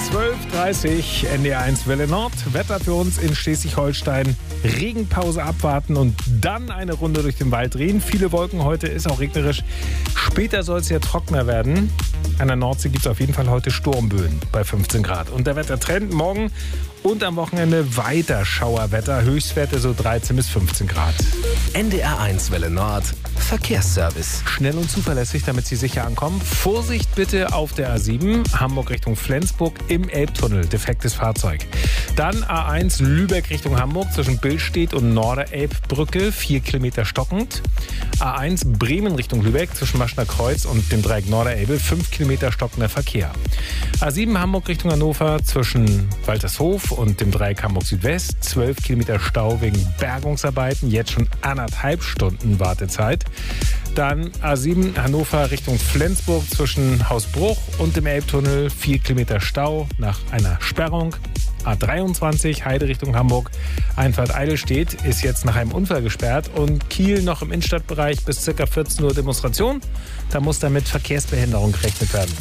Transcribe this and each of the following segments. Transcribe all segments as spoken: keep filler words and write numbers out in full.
zwölf Uhr dreißig, N D R eins Welle Nord. Wetter für uns in Schleswig-Holstein. Regenpause abwarten und dann eine Runde durch den Wald drehen. Viele Wolken, heute ist auch regnerisch. Später soll es ja trockener werden. An der Nordsee gibt es auf jeden Fall heute Sturmböen bei fünfzehn Grad. Und der Wettertrend morgen und am Wochenende weiter Schauerwetter. Höchstwerte so dreizehn bis fünfzehn Grad. N D R eins Welle Nord. Verkehrsservice. Schnell und zuverlässig, damit Sie sicher ankommen. Vorsicht bitte auf der A sieben, Hamburg Richtung Flensburg im Elbtunnel. Defektes Fahrzeug. Dann A eins Lübeck Richtung Hamburg zwischen Billstedt und Norderelbbrücke. vier Kilometer stockend. A eins Bremen Richtung Lübeck zwischen Maschner Kreuz und dem Dreieck Norderelbe. fünf Kilometer stockender Verkehr. A sieben Hamburg Richtung Hannover zwischen Waltershof und dem Dreieck Hamburg Südwest. zwölf Kilometer Stau wegen Bergungsarbeiten. Jetzt schon anderthalb Stunden Wartezeit. Dann A sieben Hannover Richtung Flensburg zwischen Hausbruch und dem Elbtunnel. vier Kilometer Stau nach einer Sperrung. A dreiundzwanzig Heide Richtung Hamburg. Einfahrt Eidelstedt ist jetzt nach einem Unfall gesperrt. Und Kiel noch im Innenstadtbereich bis ca. vierzehn Uhr Demonstration. Da muss dann mit Verkehrsbehinderung gerechnet werden.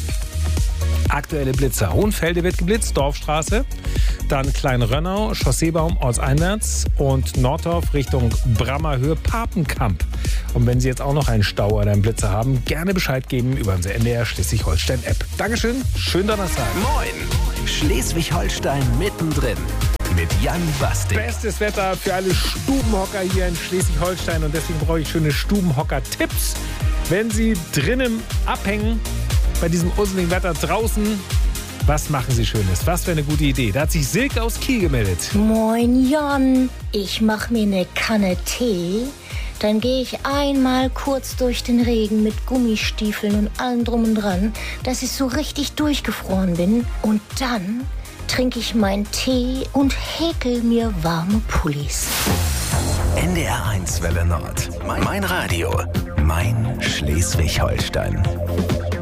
Aktuelle Blitzer. Hohenfelde wird geblitzt, Dorfstraße. Dann Kleinrönnau, Chausseebaum ortseinwärts und Nordorf Richtung Brammerhöhe, Papenkamp. Und wenn Sie jetzt auch noch einen Stau oder einen Blitzer haben, gerne Bescheid geben über unsere N D R Schleswig-Holstein-App. Dankeschön, schönen Donnerstag. Moin! Schleswig-Holstein mittendrin. Mit Jan Bastik. Bestes Wetter für alle Stubenhocker hier in Schleswig-Holstein. Und deswegen brauche ich schöne Stubenhocker-Tipps. Wenn Sie drinnen abhängen, bei diesem unseligen Wetter draußen, was machen Sie Schönes? Was wäre eine gute Idee? Da hat sich Silke aus Kiel gemeldet. Moin Jan, ich mache mir eine Kanne Tee, dann gehe ich einmal kurz durch den Regen mit Gummistiefeln und allem drum und dran, dass ich so richtig durchgefroren bin. Und dann trinke ich meinen Tee und häkel mir warme Pullis. N D R eins Welle Nord. Mein Radio. Mein Schleswig-Holstein.